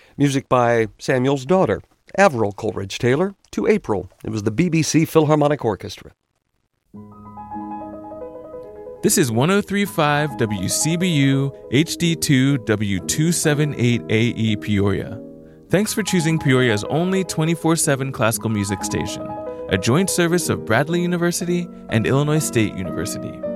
Music by Samuel's daughter, Avril Coleridge Taylor, to April. It was the BBC Philharmonic Orchestra. This is 103.5 WCBU HD2 W278AE Peoria. Thanks for choosing Peoria's only 24/7 classical music station, a joint service of Bradley University and Illinois State University.